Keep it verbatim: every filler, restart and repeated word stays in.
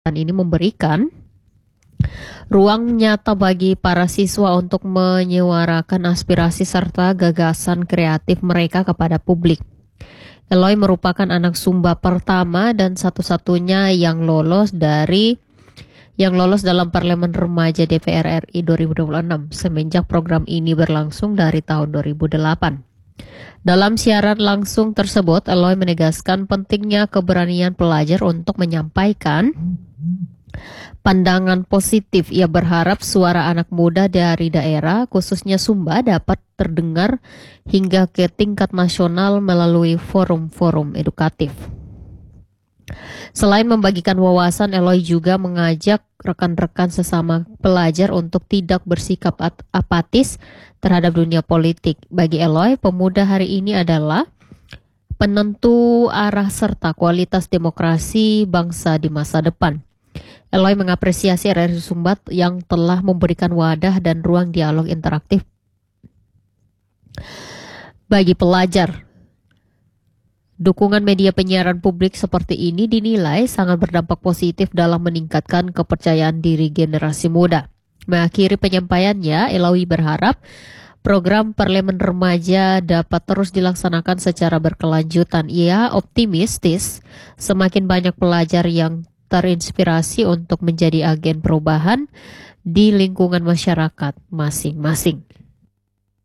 ini memberikan ruang nyata bagi para siswa untuk menyuarakan aspirasi serta gagasan kreatif mereka kepada publik. Eloy merupakan anak Sumba pertama dan satu-satunya yang lolos dari yang lolos dalam Parlemen Remaja D P R R I dua ribu dua puluh enam semenjak program ini berlangsung dari tahun dua ribu delapan. Dalam siaran langsung tersebut, Eloy menegaskan pentingnya keberanian pelajar untuk menyampaikan pandangan positif. Ia berharap suara anak muda dari daerah, khususnya Sumba, dapat terdengar hingga ke tingkat nasional melalui forum-forum edukatif. Selain membagikan wawasan, Eloy juga mengajak rekan-rekan sesama pelajar untuk tidak bersikap apatis terhadap dunia politik. Bagi Eloy, pemuda hari ini adalah penentu arah serta kualitas demokrasi bangsa di masa depan. Eloy mengapresiasi R R I Sumba yang telah memberikan wadah dan ruang dialog interaktif bagi pelajar. Dukungan media penyiaran publik seperti ini dinilai sangat berdampak positif dalam meningkatkan kepercayaan diri generasi muda. Mengakhiri penyampaiannya, Eloy berharap program Parlemen Remaja dapat terus dilaksanakan secara berkelanjutan. Ia optimistis semakin banyak pelajar yang terinspirasi untuk menjadi agen perubahan di lingkungan masyarakat masing-masing.